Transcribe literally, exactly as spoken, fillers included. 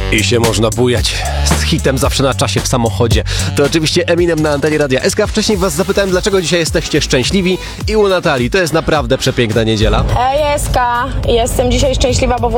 I się można bujać z hitem zawsze na czasie w samochodzie. To oczywiście Eminem na antenie Radia S K. Wcześniej was zapytałem, dlaczego dzisiaj jesteście szczęśliwi i u Natalii. To jest naprawdę przepiękna niedziela. Ej, S K, jestem dzisiaj szczęśliwa, bo